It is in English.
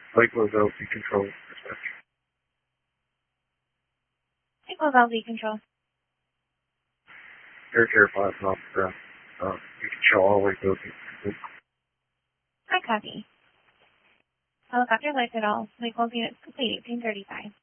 Lakeville LZ Control dispatch. Lakeville LZ Control. Air Care 5 off the ground. You can show all Lakeville LZ. I copy. Helicopter lights at all. Lakeville units complete 1835.